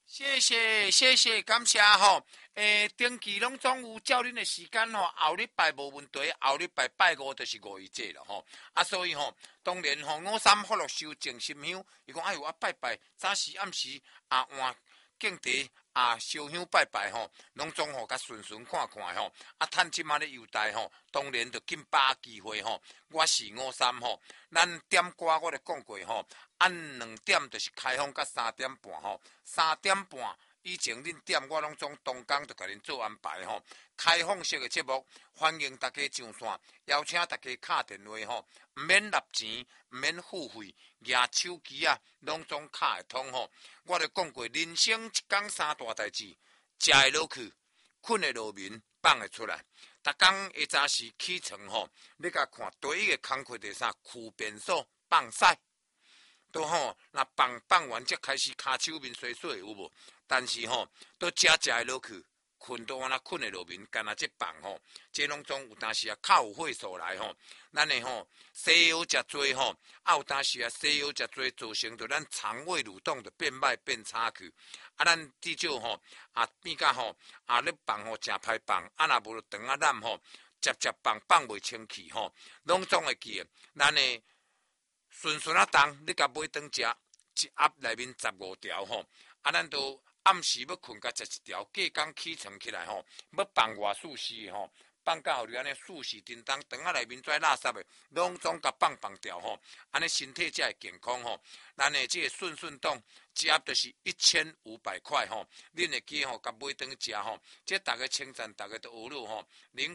谢谢，感谢吼。定期拢总有照恁的时间吼，后礼拜无问题，后礼拜拜五就是五一节了吼。所以吼，当然吼，53福禄寿静心香，伊讲哎呦，拜拜，早时暗时换敬茶烧香拜拜吼，拢总吼甲顺看看吼。趁即马咧优待吼，当然就紧把握机会吼。我是53吼，咱点歌我咧讲过吼。按2点就是开放到3点半吼，3点半以前恁点我拢总当工就甲恁做安排吼。开放式的节目，欢迎大家上线，邀请大家敲电话吼，唔免纳钱，唔免付费，举手机拢总敲会通吼。我咧讲过，人生一天3大代志，食会落去，困会落眠，放会出来。逐工下早时起床吼，你甲看第一个工课第啥？驱便所放屎。都吼，那放完才开始骹手面洗洗有无？但是吼，都食会落去，困都安那困会落眠，干那这放吼，这拢总有当时较有岁数来吼，咱的吼西药食多吼，有当时西药食多，造成着咱肠胃蠕动就变歹变差去。咱至少吼变甲吼咧放吼诚歹放，若无就肠烂吼，接放袂清气吼，拢总会记。咱的顺动，你甲买顿食，一盒内面15条吼，咱都暗时要困甲11条，隔工起床起来吼，要放外数时吼，放到你安尼数时叮当，肠内面跩垃圾的，拢总甲放掉吼，安尼身体才会健康吼。咱的这个顺动，一盒就是1500块吼，恁会记吼，甲买顿食吼，这大家称赞，大家都学了吼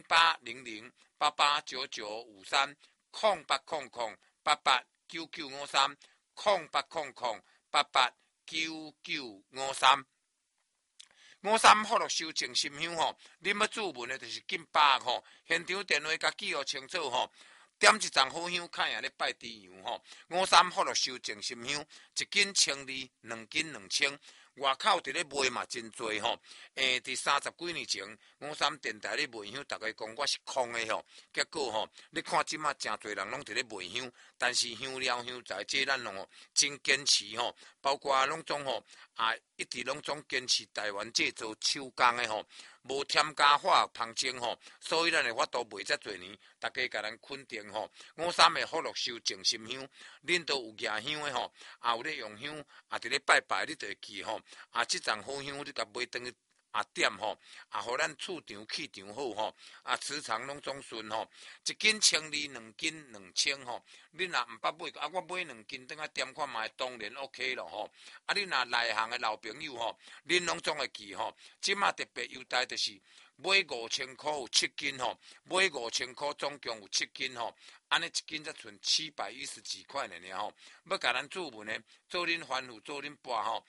，0800889953，0800889953。53福禄寿静心香吼，恁要注文的，就是紧把握吼，现场电话甲记号清楚吼，点一丛好香，看样咧拜猪羊吼。53福禄寿静心香，一斤1200，2斤2000。外口伫咧卖嘛真多吼，伫30几年前，53电台咧卖香，大家讲我是空的吼，结果吼，你看即马真侪人拢伫咧卖香，但是香料香材这咱拢真坚持吼，包括拢总吼一直拢总坚持台湾制造手工的吼，无添加化芳精吼，所以咱的法度卖遮侪年，大家甲咱肯定吼。53的福禄寿静心香，恁都有举香的吼，有咧用香，伫咧拜拜，你就会记吼。这丛好香，你甲买顿点吼，互咱厝场气场好吼，磁场拢总顺吼，一斤1200，2斤2000吼。恁若毋捌买，我买2斤，等下点看卖，当然 OK 咯吼。恁若内行的老朋友吼，恁拢总会记吼。即马特别优待就是买5000块有7斤吼，买5000块总共有7斤吼。安尼一斤才剩710几块呢吼，要甲咱注文的，做恁番薯，做恁拔吼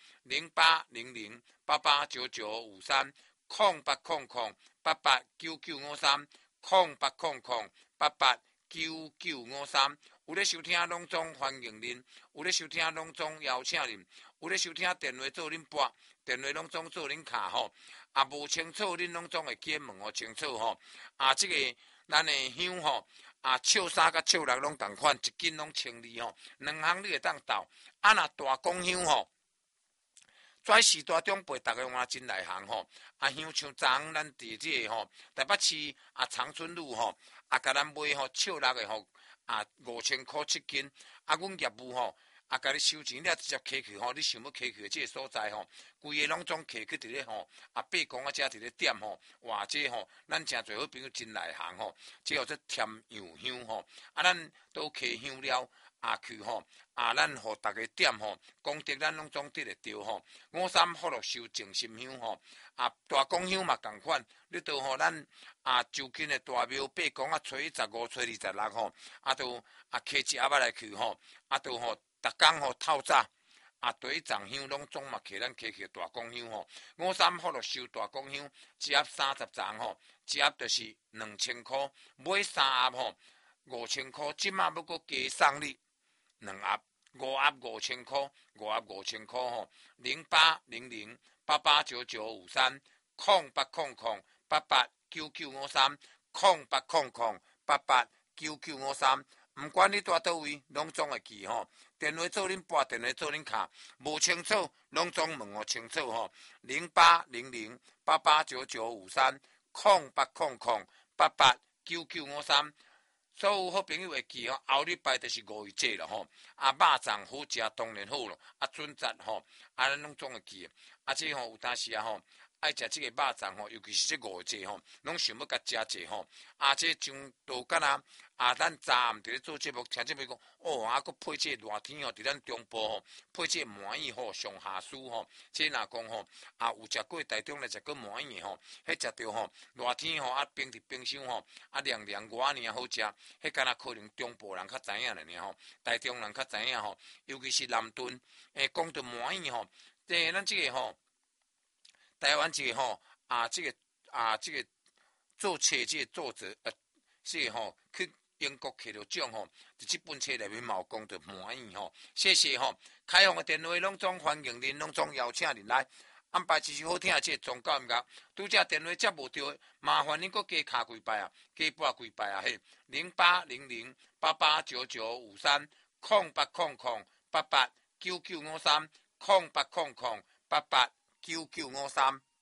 ，0800889953，0800889953，有咧收听拢总欢迎恁，有咧收听拢总邀请恁，有咧收听电话做恁拨，电话拢总做恁卡吼，无清楚恁拢总会记问我清楚吼，这个咱的香吼。笑3甲笑6拢同款，一斤拢1200吼，2项你会当斗。若大公香吼，跩时大中辈，逐个换真内行吼。香像昨昏咱伫这个吼台北市长春路吼，甲咱买吼笑6的吼5000块7斤。阮业务吼。甲你收钱，你直接摕去吼，你想要摕去的这个所在吼，规个拢总摕去伫咧吼，八公遮伫咧点吼，哇这吼，咱诚侪好朋友真内行吼，这叫做添洋香吼，咱都摕香料去吼，咱互大家点吼，功德咱拢总得会着吼。53福禄寿静心香吼，大公香嘛共款，你都吼咱就近的大庙8公初一15、初26吼，都摕一盒来去吼，都吼。逐工吼透早，对一丛香拢总嘛摕咱摕去大公香吼，53福禄寿大公香，一盒30丛吼，一盒就是2000块，买3盒吼5000块，即马要搁加送你2盒，5盒5000块，5盒5000块吼，0800889953，0800889953。毋管你住倒位，拢总会记吼。 电话做恁拨，电话做恁卡，无清楚，拢总问我清楚吼。08008899530800889953。所有好朋友会记吼，后礼拜就是5月节了吼。肉粽好食当然好咯，准则吼，咱拢总会记。这吼有当时吼。爱食这个肉粽吼，尤其是这5月节吼，拢想要甲食者吼。这像都敢咱昨暗伫咧做节目，听节目讲，佫配这热天吼，伫咱中部吼，配这满意吼，上下暑吼，这若讲吼，有食过台中来食过满意吼，迄食着吼，热天吼，冰伫冰箱吼，凉凉外尔好食，迄敢若可能中部人较知影咧吼，台中人较知影吼，尤其是南屯，讲到满意吼，咱这个吼。台湾这个吼这个做册这个作者这个吼去英国摕到奖吼，伫这本册内面嘛有讲到满意吼，谢谢吼，开放的电话拢总欢迎您，拢总邀请您来安排一首好听的这个宗教音乐，拄则电话接无到的，麻烦恁佫加卡几摆啊，加拨几摆啊嘿，080088995308008899530800889953。